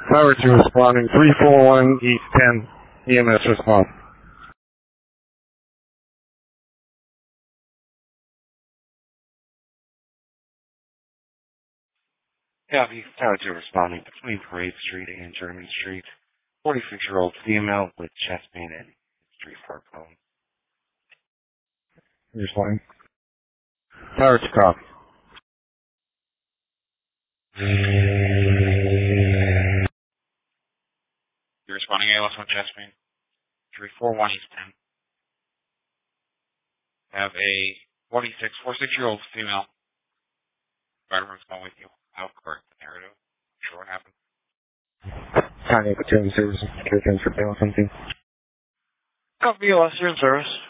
Tower 2 responding. 341 East 10. EMS response. Yeah, Tower 2 responding between Parade Street and German Street. 46-year-old female with chest pain and history for bone. Responding. Tower 2 copy. You're responding ALS on chest pain. 341 East 10. Have a 46-year-old female. Driver's going with you. I'll correct the narrative. Not sure what happened. County Opportunity Services, care transfer bail something. Copy, ALS, you're in service.